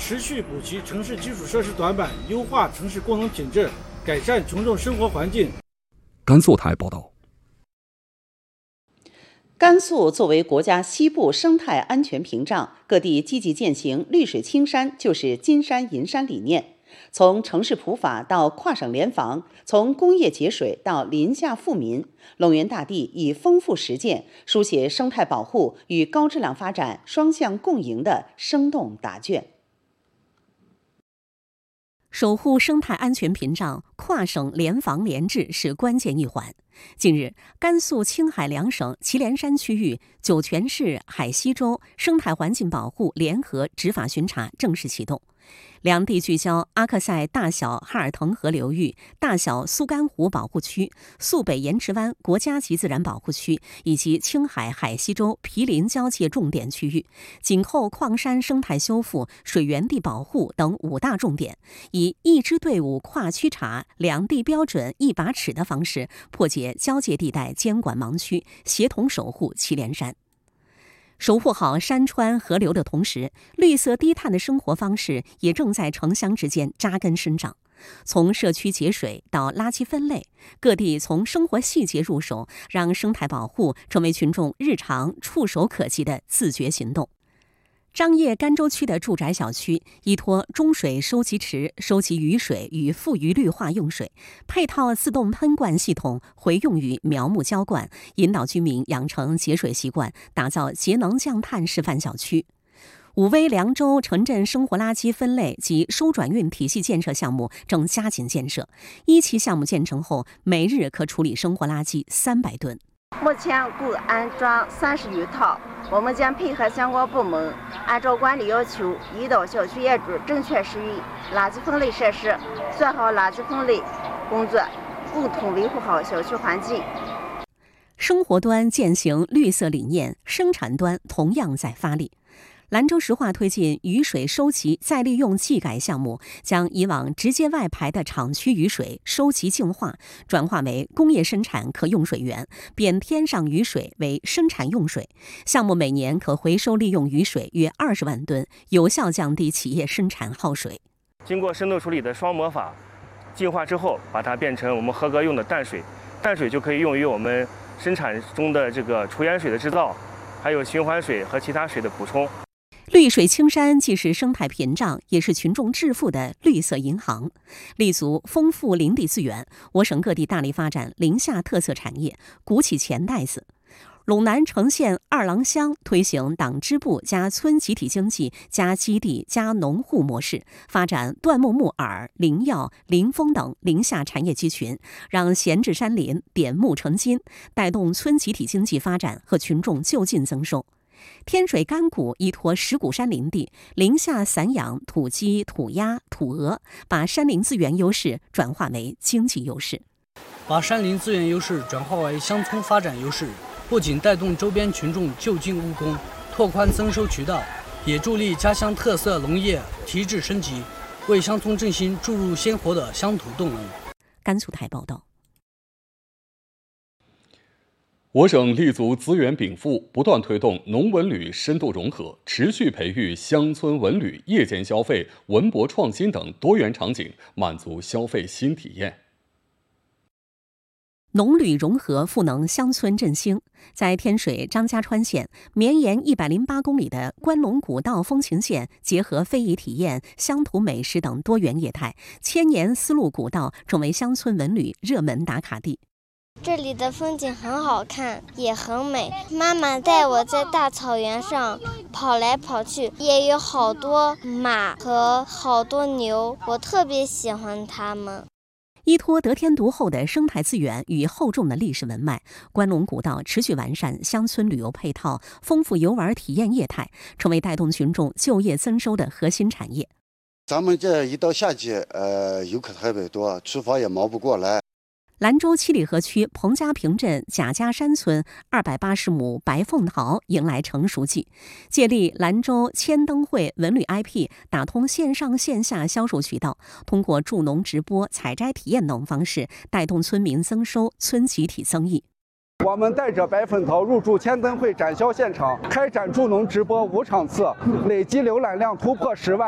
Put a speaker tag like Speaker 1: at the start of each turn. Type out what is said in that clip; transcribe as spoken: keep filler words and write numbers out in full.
Speaker 1: 持续补齐城市基础设施短板，优化城市功能品质，改善群众生活环境。
Speaker 2: 甘肃台报道。
Speaker 3: 甘肃作为国家西部生态安全屏障，各地积极践行绿水青山就是金山银山理念。从城市普法到跨省联防，从工业节水到林下富民，陇源大地以丰富实践书写生态保护与高质量发展双向共赢的生动答卷。
Speaker 4: 守护生态安全屏障，跨省联防联治是关键一环。近日，甘肃、青海两省祁连山区域、酒泉市海西州生态环境保护联合执法巡查正式启动。两地聚焦阿克塞大小哈尔腾河流域、大小苏干湖保护区、肃北盐池湾国家级自然保护区以及青海海西州毗邻交界重点区域，紧扣矿山生态修复、水源地保护等五大重点，以一支队伍跨区查、两地标准一把尺的方式，破解交界地带监管盲区，协同守护祁连山。守护好山川河流的同时，绿色低碳的生活方式也正在城乡之间扎根生长。从社区节水到垃圾分类，各地从生活细节入手，让生态保护成为群众日常触手可及的自觉行动。张掖甘州区的住宅小区依托中水收集池收集雨水与富余绿化用水，配套自动喷灌系统回用于苗木浇灌，引导居民养成节水习惯，打造节能降碳示范小区。武威凉州城镇生活垃圾分类及收转运体系建设项目正加紧建设，一期项目建成后，每日可处理生活垃圾三百吨。
Speaker 5: 目前共安装三十余套，我们将配合相关部门，按照管理要求，引导小区业主正确使用垃圾分类设施，做好垃圾分类工作，共同维护好小区环境。
Speaker 4: 生活端践行绿色理念，生产端同样在发力。兰州石化推进雨水收集再利用技改项目，将以往直接外排的厂区雨水收集净化，转化为工业生产可用水源，变天上雨水为生产用水。项目每年可回收利用雨水约二十万吨，有效降低企业生产耗水。
Speaker 6: 经过深度处理的双模法净化之后，把它变成我们合格用的淡水，淡水就可以用于我们生产中的这个除盐水的制造，还有循环水和其他水的补充。
Speaker 4: 绿水青山既是生态屏障，也是群众致富的绿色银行。立足丰富林地资源，我省各地大力发展林下特色产业，鼓起钱袋子。陇南成县二郎乡推行党支部加村集体经济加基地加农户模式，发展椴木木耳、林药、林枫等林下产业集群，让闲置山林点木成金，带动村集体经济发展和群众就近增收。天水干谷依托石鼓山林地，林下散养土鸡、土鸭、土鹅，把山林资源优势转化为经济优势，
Speaker 7: 把山林资源优势转化为乡村发展优势，不仅带动周边群众就近务工，拓宽增收渠道，也助力家乡特色农业提质升级，为乡村振兴注入鲜活的乡土动能。
Speaker 4: 甘肃台报道。
Speaker 2: 我省立足资源禀赋，不断推动农文旅深度融合，持续培育乡村文旅、夜间消费、文博创新等多元场景，满足消费新体验。
Speaker 4: 农旅融合赋能乡村振兴，在天水张家川县绵延一百零八公里的关陇古道风情线，结合非遗体验、乡土美食等多元业态，千年丝路古道成为乡村文旅热门打卡地。
Speaker 8: 这里的风景很好看，也很美。妈妈带我在大草原上跑来跑去，也有好多马和好多牛，我特别喜欢它们。
Speaker 4: 依托得天独厚的生态资源与厚重的历史文脉，关陇古道持续完善乡村旅游配套，丰富游玩体验业态，成为带动群众就业增收的核心产业。
Speaker 9: 咱们这一到夏季，呃，游客特别多，厨房也忙不过来。
Speaker 4: 兰州七里河区彭家坪镇贾家山村二百八十亩白凤桃迎来成熟季，借力兰州千灯会文旅 I P， 打通线上线下销售渠道，通过助农直播、采摘体验等方式，带动村民增收、村集体增益。
Speaker 10: 我们带着白凤桃入驻千灯会展销现场，开展助农直播五场次，累计浏览量突破十万。